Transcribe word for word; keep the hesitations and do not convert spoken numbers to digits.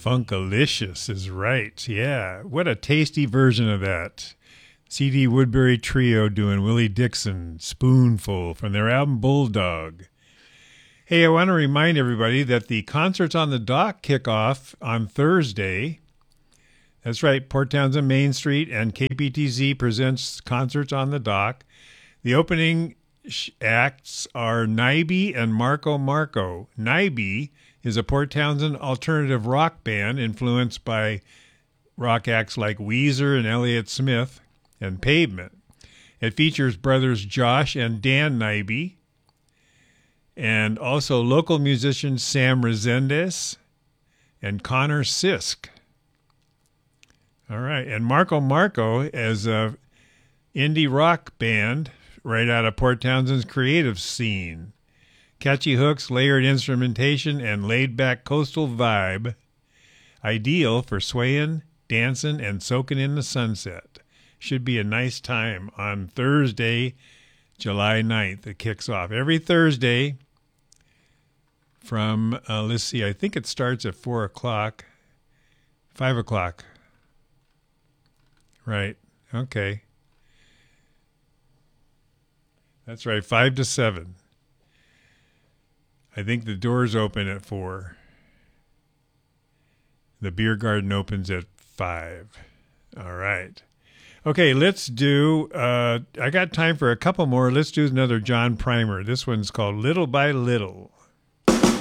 Funkalicious is right. Yeah. What a tasty version of that. C D Woodbury Trio doing Willie Dixon, Spoonful, from their album Bulldog. Hey, I want to remind everybody that the Concerts on the Dock kick off on Thursday. That's right, Port Townsend Main Street and K P T Z presents Concerts on the Dock. The opening acts are Naibi and Marco Marco. Naibi is a Port Townsend alternative rock band influenced by rock acts like Weezer and Elliott Smith and Pavement. It features brothers Josh and Dan Naibi and also local musicians Sam Resendez and Connor Sisk. All right, and Marco Marco is a indie rock band right out of Port Townsend's creative scene. Catchy hooks, layered instrumentation, and laid-back coastal vibe. Ideal for swaying, dancing, and soaking in the sunset. Should be a nice time on Thursday, July ninth. It kicks off every Thursday from, uh, let's see, I think it starts at four o'clock, five o'clock. Right, okay. That's right, five to seven. I think the doors open at four. The beer garden opens at five. All right. Okay, let's do, uh, I got time for a couple more. Let's do another John Primer. This one's called Little by Little.